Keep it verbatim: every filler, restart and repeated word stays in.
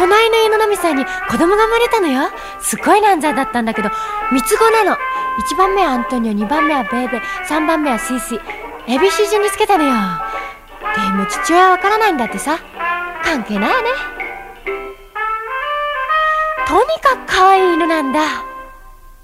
隣の家のナミさんに子供が生まれたのよ。すっごい難産だったんだけど三つ子なの。いちばんめはアントニオ、にばんめはベイベー、さんばんめはスイスイ。 エービーシー 順につけたのよ。でも父親はわからないんだってさ。関係ないよね。とにかく可愛い犬なんだ。